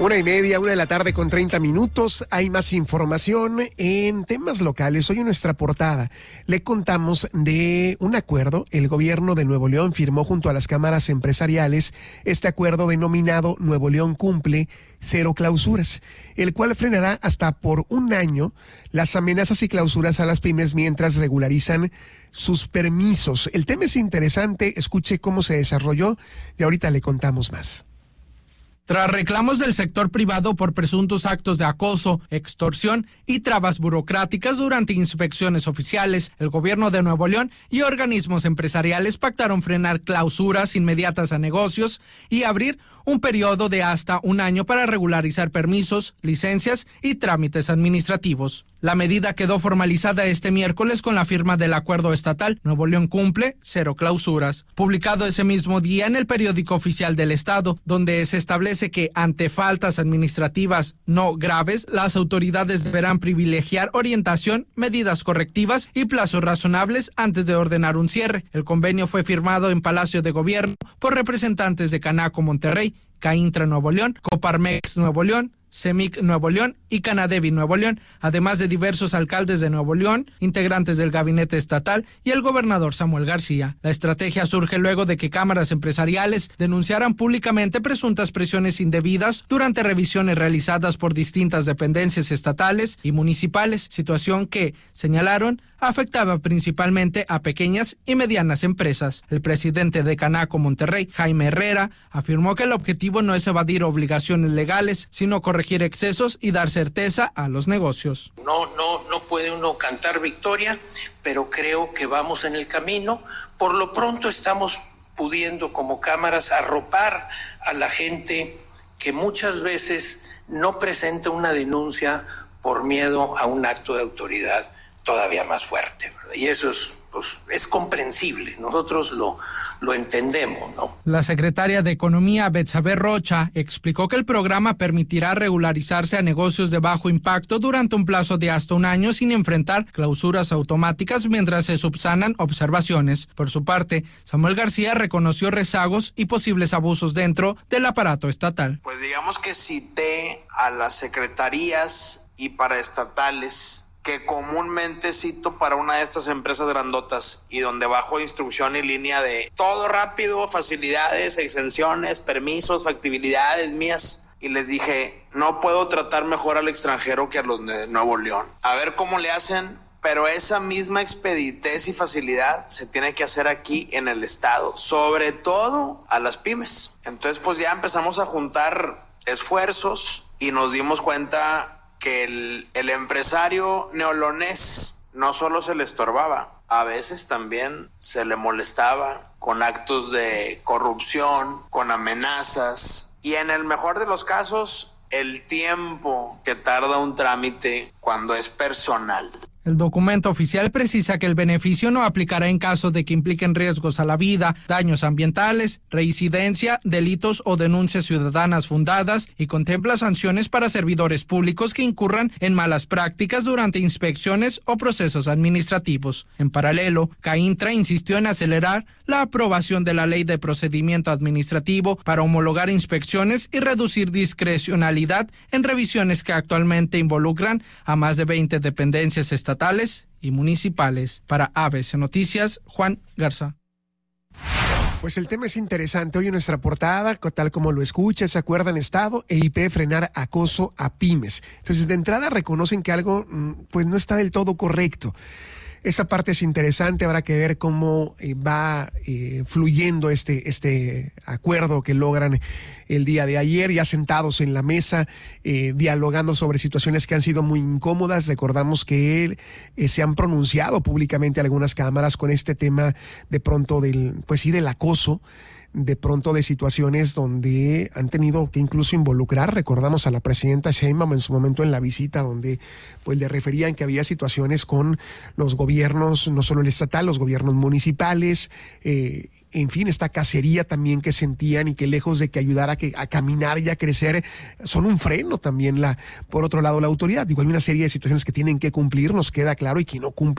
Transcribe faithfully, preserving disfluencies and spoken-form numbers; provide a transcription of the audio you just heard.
Una y media, una de la tarde con treinta minutos. Hay más información en temas locales. Hoy en nuestra portada le contamos de un acuerdo. El gobierno de Nuevo León firmó junto a las cámaras empresariales este acuerdo denominado Nuevo León Cumple Cero Clausuras, el cual frenará hasta por un año las amenazas y clausuras a las pymes mientras regularizan sus permisos. El tema es interesante. Escuche cómo se desarrolló y ahorita le contamos más. Tras reclamos del sector privado por presuntos actos de acoso, extorsión y trabas burocráticas durante inspecciones oficiales, el gobierno de Nuevo León y organismos empresariales pactaron frenar clausuras inmediatas a negocios y abrir un periodo de hasta un año para regularizar permisos, licencias y trámites administrativos. La medida quedó formalizada este miércoles con la firma del acuerdo estatal Nuevo León Cumple Cero Clausuras, publicado ese mismo día en el periódico oficial del estado, donde se establece que ante faltas administrativas no graves, las autoridades deberán privilegiar orientación, medidas correctivas y plazos razonables antes de ordenar un cierre. El convenio fue firmado en Palacio de Gobierno por representantes de Canaco Monterrey, Caintra Nuevo León, Coparmex Nuevo León, CEMIC Nuevo León y Canadevi Nuevo León, además de diversos alcaldes de Nuevo León, integrantes del gabinete estatal y el gobernador Samuel García. La estrategia surge luego de que cámaras empresariales denunciaran públicamente presuntas presiones indebidas durante revisiones realizadas por distintas dependencias estatales y municipales, situación que, señalaron, afectaba principalmente a pequeñas y medianas empresas. El presidente de Canaco Monterrey, Jaime Herrera, afirmó que el objetivo no es evadir obligaciones legales, sino corregir excesos y dar certeza a los negocios. No, no, no puede uno cantar victoria, pero creo que vamos en el camino. Por lo pronto estamos pudiendo como cámaras arropar a la gente que muchas veces no presenta una denuncia por miedo a un acto de autoridad todavía más fuerte, ¿verdad? Y eso es, pues, es comprensible. Nosotros lo lo entendemos, ¿no? La secretaria de Economía, Betsabe Rocha, explicó que el programa permitirá regularizarse a negocios de bajo impacto durante un plazo de hasta un año sin enfrentar clausuras automáticas mientras se subsanan observaciones. Por su parte, Samuel García reconoció rezagos y posibles abusos dentro del aparato estatal. Pues digamos que cité a las secretarías y paraestatales que comúnmente cito para una de estas empresas grandotas y donde bajo instrucción y línea de todo rápido, facilidades, exenciones, permisos, factibilidades mías, y les dije, no puedo tratar mejor al extranjero que a los de Nuevo León. A ver cómo le hacen, pero esa misma expeditez y facilidad se tiene que hacer aquí en el estado, sobre todo a las pymes. Entonces pues ya empezamos a juntar esfuerzos y nos dimos cuenta que el, el empresario neolonés no solo se le estorbaba, a veces también se le molestaba con actos de corrupción, con amenazas y en el mejor de los casos, el tiempo que tarda un trámite cuando es personal. El documento oficial precisa que el beneficio no aplicará en caso de que impliquen riesgos a la vida, daños ambientales, reincidencia, delitos o denuncias ciudadanas fundadas y contempla sanciones para servidores públicos que incurran en malas prácticas durante inspecciones o procesos administrativos. En paralelo, Caintra insistió en acelerar la aprobación de la Ley de Procedimiento Administrativo para homologar inspecciones y reducir discrecionalidad en revisiones que actualmente involucran a más de veinte dependencias estatales y municipales. Para A B C Noticias, Juan Garza. Pues el tema es interesante. Hoy en nuestra portada, tal como lo escucha, se acuerdan Estado e I P frenar acoso a pymes. Entonces, de entrada reconocen que algo pues no está del todo correcto. Esa parte es interesante, habrá que ver cómo eh, va eh, fluyendo este, este acuerdo que logran el día de ayer, ya sentados en la mesa, eh, dialogando sobre situaciones que han sido muy incómodas. Recordamos que eh, se han pronunciado públicamente algunas cámaras con este tema de pronto del, pues sí, del acoso, de pronto de situaciones donde han tenido que incluso involucrar, recordamos a la presidenta Sheinbaum en su momento en la visita, donde pues le referían que había situaciones con los gobiernos, no solo el estatal, los gobiernos municipales, eh, en fin, esta cacería también que sentían y que lejos de que ayudara a, que, a caminar y a crecer, son un freno también, la por otro lado la autoridad. Digo, hay una serie de situaciones que tienen que cumplir, nos queda claro, y que no cumple